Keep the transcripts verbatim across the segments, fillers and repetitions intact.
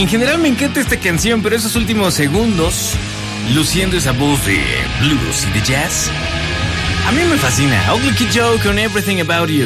En general me encanta esta canción, pero esos últimos segundos, luciendo esa voz de blues y de jazz, a mí me fascina. Ugly Kid Joe con Everything About You.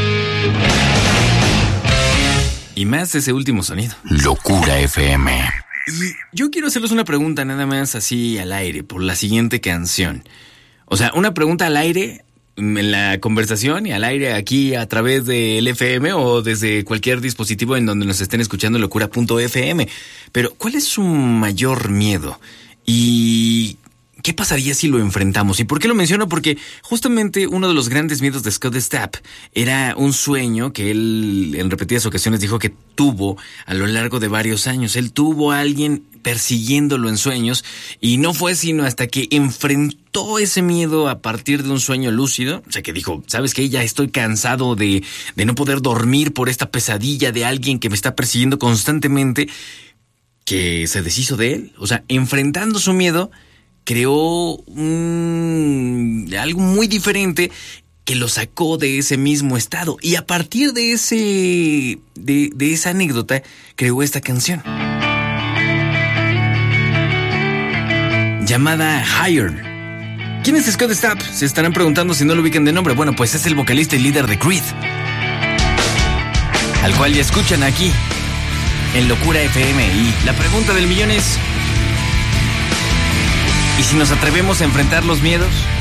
Y más ese último sonido. Locura F M. Y yo quiero hacerles una pregunta nada más así al aire por la siguiente canción. O sea, una pregunta al aire en la conversación y al aire aquí a través del F M o desde cualquier dispositivo en donde nos estén escuchando, locura punto f m. Pero, ¿cuál es su mayor miedo? Y ¿qué pasaría si lo enfrentamos? ¿Y por qué lo menciono? Porque justamente uno de los grandes miedos de Scott Stapp era un sueño que él en repetidas ocasiones dijo que tuvo a lo largo de varios años. Él tuvo a alguien persiguiéndolo en sueños y no fue sino hasta que enfrentó ese miedo a partir de un sueño lúcido. O sea, que dijo, ¿sabes qué? Ya estoy cansado de, de no poder dormir por esta pesadilla de alguien que me está persiguiendo constantemente, que se deshizo de él. O sea, enfrentando su miedo, creó un, algo muy diferente que lo sacó de ese mismo estado. Y a partir de ese de, de esa anécdota, creó esta canción llamada Higher. ¿Quién es Scott Stapp? Se estarán preguntando si no lo ubican de nombre. Bueno, pues es el vocalista y líder de Creed, al cual ya escuchan aquí en Locura F M. Y la pregunta del millón es: ¿y si nos atrevemos a enfrentar los miedos?